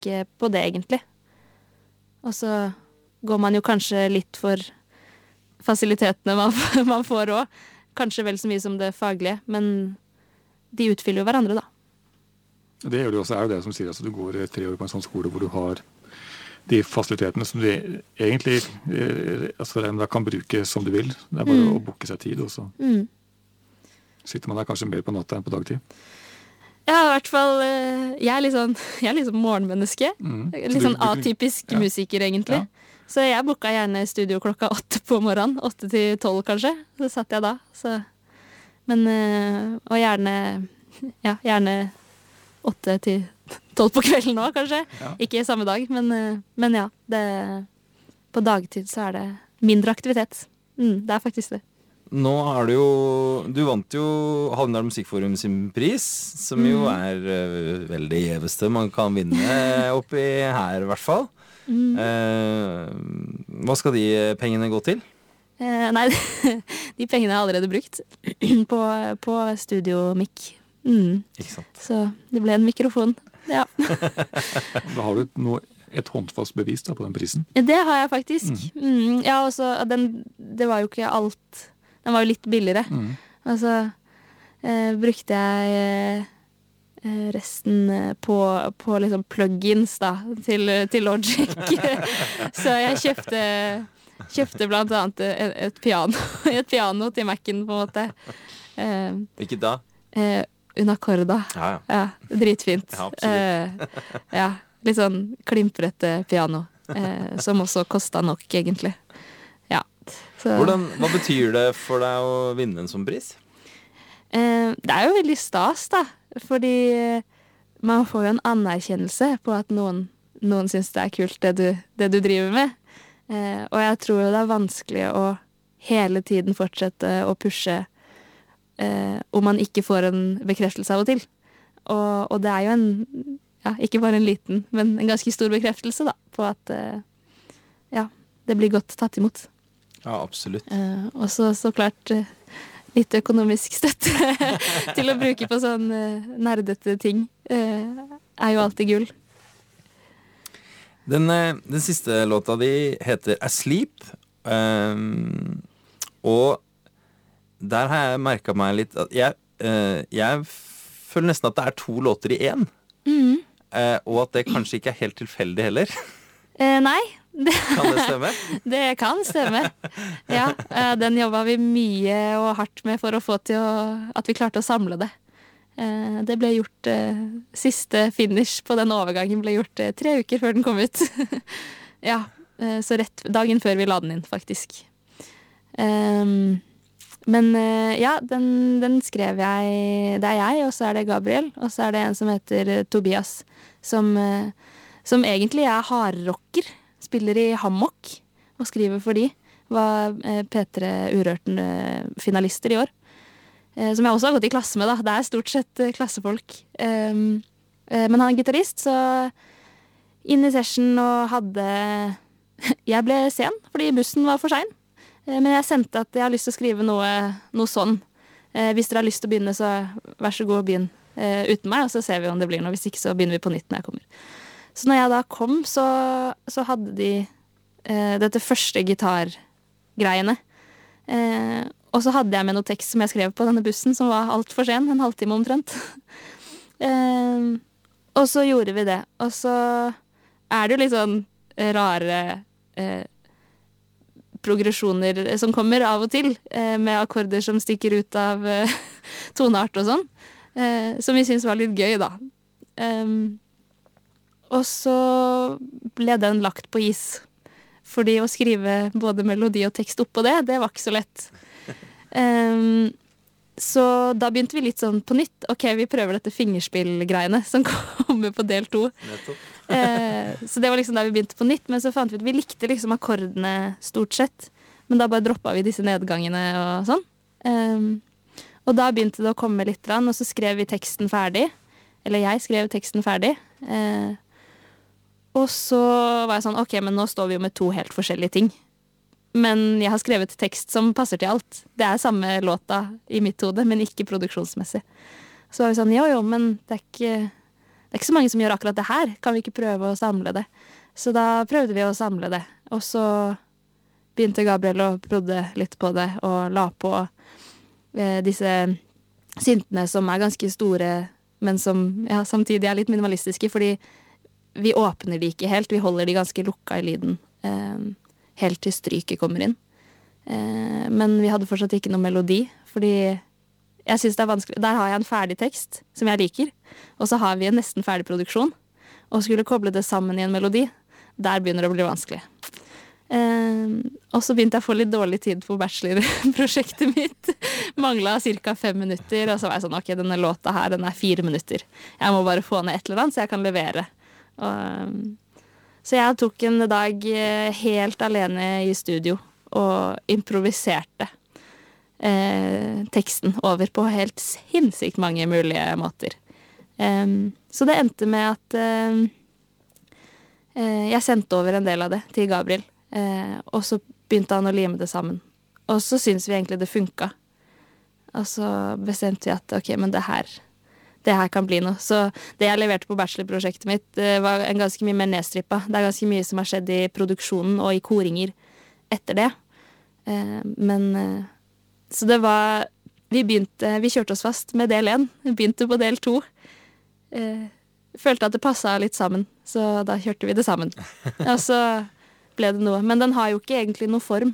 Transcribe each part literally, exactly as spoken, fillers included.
tenke på det, egentlig. Og så går man jo kanskje litt for fasilitetene man, man får også. Kanskje vel så mye som det faglige, men de utfyller jo hverandre, da. Det gjør det også, er jo det som sier at altså, du går tre år på en sånn skole hvor du har de fasilitetene som du egentlig eh, altså, da kan bruke som du vil. Det er bare mm. å booke seg tid, og så mm. sitter man der kanskje mer på natta enn på dagtid. Ja, i hvert fall, jeg er litt sånn, jeg er litt sånn morgenmenneske. Mm. Litt sånn atypisk ja. musiker, egentlig. Ja. Så jeg booka gjerne studio klokka åtte på morgenen, åtte til tolv kanskje. Så satt jeg da, så... Men, og gjerne, ja, gjerne åtte til tolv på kvelden nå, kanskje. Ja. Ikke samme dag, men, men ja, det, på dagtid så er det mindre aktivitet. Mm, det er faktisk det. Nå er det jo, du vant jo Hallingdal Musikkforum sin pris, som mm. jo er uh, veldig gjeveste man kan vinne oppi her i hvert fall. Mm. Uh, hva skal de pengene gå til? Uh, nei, de pengene er allerede brukt på, på studio-mic. Mm. Ikke sant. Så det ble en mikrofon, ja. Da har du noe, et håndfast bevis da, på den prisen? Det har jeg faktisk. Mm. Mm. Ja, også, den, det var jo ikke alt, den var jo litt billigere. Mm. Og så uh, brukte jeg... Uh, resten på, på liksom plugins da, til, til Logic. Så jeg kjøpte, kjøpte blant annet et, et, piano, et piano til Mac'en på en måte. Uh, Hvilket da? Uh, Unaccorda. Ja, ja. Ja, dritfint. Ja, absolutt. Uh, ja, litt sånn klimprete piano, uh, som også kostet nok egentlig. Ja. Så. Hvordan, hva betyr det for deg å vinne en sånn pris? Uh, det er jo veldig stas da, fordi man får jo en anerkjennelse på at noen, noen synes det er kult det du, det du driver med. Uh, og jeg tror jo det er vanskelig å hele tiden fortsette å pushe uh, om man ikke får en bekreftelse av og til. Og, og det er jo en, ja, ikke bare en liten, men en ganske stor bekreftelse da, på at uh, ja, det blir godt tatt imot. Ja, absolutt. Uh, og så, så klart... Uh, litt økonomisk støtte til å bruke på sånn uh, nerdete ting uh, er jo alltid gull. Den, den siste låta di heter Asleep, um, og der har jeg merket meg litt at jeg, uh, jeg føler nesten at det er to låter i en, mm. uh, og at det kanskje ikke er helt tilfeldig heller. Uh, nei. Det, kan det stemme? Det kan stemme. Ja, den jobbet vi mye og hardt med for å få til å, at vi klarte å samle det. Det ble gjort, siste finish på den overgangen ble gjort tre uker før den kom ut. Ja, så rett dagen før vi la den inn, faktisk. Men ja, den, den skrev jeg, det er jeg, og så er det Gabriel, og så er det en som heter Tobias, som, som egentlig er hardrocker. Spiller i Hammock og skriver for de. Var P tre Urørten finalister i år. Som jeg også har gått i klasse med, da. Det er stort sett klassefolk. Men han er gitarist, så inn i session og hadde... Jeg ble sen, fordi bussen var for sein. Men jeg sendte at jeg har lyst til å skrive noe, noe sånn. Hvis dere har lyst til å begynne, så vær så god å begynne uten meg, og så ser vi om det blir noe. Hvis ikke, så begynner vi på nytt når jeg kommer. Så når jeg da kom, så, så hadde de eh, dette første gitargreiene. Eh, og så hadde jeg med noe tekst som jeg skrev på denne bussen, som var alt for sen, en halvtime omtrent. eh, og så gjorde vi det. Og så er det jo litt sånn rare eh, progresjoner som kommer av og til, eh, med akkorder som stikker ut av eh, toneart og sånn, eh, som vi synes var litt gøy da. Eh, Og så ble den lagt på is. Fordi å skrive både melodi og tekst oppå det, det var ikke så lett. Um, så da begynte vi litt sånn på nytt. Ok, vi prøver dette fingerspill-greiene som kommer på del to. uh, så det var liksom da vi begynte på nytt. Men så fant vi at vi likte liksom akkordene stort sett. Men da bare droppet vi disse nedgangene og sånn. Um, og da begynte det å komme litt, og så skrev vi teksten ferdig. Eller jeg skrev teksten ferdig. Uh, Og så var jeg sånn, ok, men nå står vi jo med to helt forskjellige ting. Men jeg har skrevet tekst som passer til alt. Det er samme låta i mitt hode, men ikke produksjonsmessig. Så var vi sånn, jo jo, men det er ikke, det er ikke så mange som gjør akkurat det her, kan vi ikke prøve å samle det? Så da prøvde vi å samle det, og så begynte Gabriel å prodde litt på det, og la på eh, disse syntene som er ganske store, men som ja, samtidig er litt minimalistiske, fordi vi åpner de ikke helt, vi holder de ganske lukka i lyden, eh, helt til stryket kommer inn. Eh, men vi hadde fortsatt ikke noe melodi, fordi jeg synes det er vanskelig. Der har jeg en ferdig tekst, som jeg liker, og så har vi en nesten ferdig produksjon, og skulle koble det sammen i en melodi. Der begynner det å bli vanskelig. Eh, og så begynte jeg å få litt dårlig tid på bachelorprosjektet mitt. Manglet cirka fem minutter, og så var jeg sånn, ok, denne låta her, den er fire minutter. Jeg må bare få ned et eller annet, så jeg kan levere. Og, så jeg tok en dag helt alene i studio, og improviserte eh, teksten over på helt sinnssykt mange mulige måter. Um, så det endte med at uh, uh, jeg sendte over en del av det til Gabriel, uh, og så begynte han å lime det sammen. Og så syntes vi egentlig det funka. Og så bestemte vi at ok, men det her, det her kan bli noe. Så det jeg leverte på bachelorprosjektet mitt, uh, var en ganske mye mer nedstrippa. Det er ganske mye som har skjedd i produksjonen og i koringer etter det. Uh, men uh, så det var vi begynte, vi kjørte oss fast med del én. Vi begynte på del to. Uh, følte at det passet litt sammen, så da kjørte vi det sammen. Og så ble det noe. Men den har jo ikke egentlig noe form.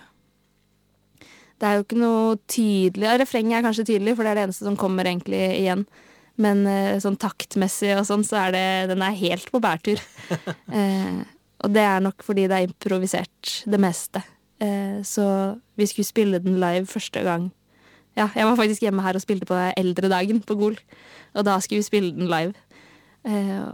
Det er jo ikke noe tydelig. Refrenget er kanskje tydelig, for det er det eneste som kommer egentlig igjen. Men uh, sånn taktmessig og sånn, så er det, den er helt på bærtur. Uh, og det er nok fordi det er improvisert det meste. Uh, så vi skulle spille den live første gang. Ja, jeg var faktisk hjemme her og spilte på eldre dagen på Gol. Og da skulle vi spille den live. Uh,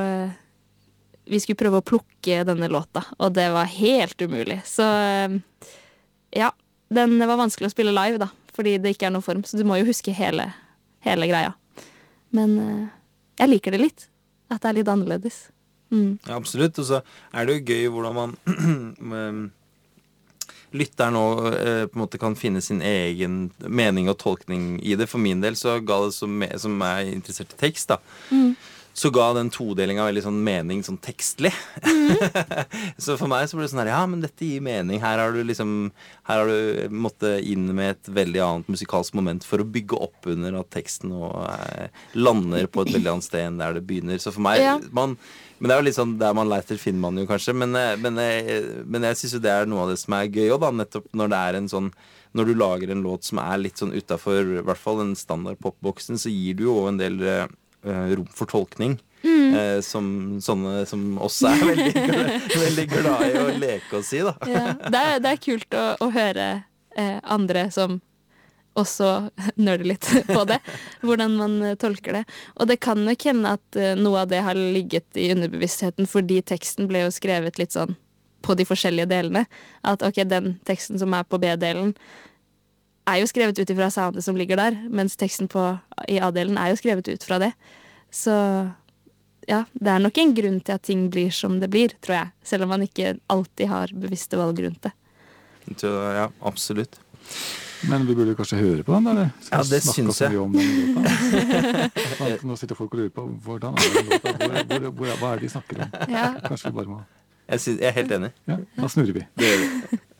og vi skulle prøve å plukke denne låta, og det var helt umulig. Så uh, ja, den var vanskelig å spille live da, fordi det ikke er noen form, så du må jo huske hele, hele greia. Men uh, jeg liker det litt, at det er litt annerledes. Mm. Ja, absolutt, og så er det jo gøy hvordan man lytter nå eh, på en måte kan finne sin egen mening og tolkning i det. For min del så ga det som, som er interessert i tekst da, mm. så ga den todelinga veldig sånn mening sånn tekstlig. Mm. Så for meg så ble det sånn her, ja, men dette gir mening. Her har du liksom, her har du måttet inn med et veldig annet musikalsk moment for å bygge opp under at teksten nå eh, lander på et veldig annet sted enn der det begynner. Så for meg, ja. man, men det er jo litt sånn, der man leiter finner man jo kanskje, men, men, men jeg synes jo det er noe av det som er gøy også da, nettopp når det er en sånn, når du lager en låt som er litt sånn utenfor, i hvert fall den standard popboksen, så gir du jo en del uh, rom for tolkning, mm. uh, som sånne som oss er veldig, veldig glad i å leke og si da. Ja, det, er, det er kult å, å høre uh, andre som også nører litt på det, hvordan man tolker det. Og det kan nok hende at noe av det har ligget i underbevisstheten, fordi teksten ble jo skrevet litt sånn på de forskjellige delene. At ok, den teksten som er på B-delen er jo skrevet ut ifra soundet som ligger der, mens teksten på, i A-delen er jo skrevet ut fra det. Så ja, det er nok en grunn til at ting blir som det blir, tror jeg. Selv om man ikke alltid har bevisste valg rundt det. Ja, absolutt. Men vi burde kanskje høre på den, eller? Ja, det syns jeg. Om den låta. Nå sitter folk og lurer på hvordan er den låta, hvor, hvor, hvor, hva er det de snakker om? Ja. Kanskje vi bare må... Jeg, synes, jeg er helt enig. Ja, da snurrer vi. Det gjør vi.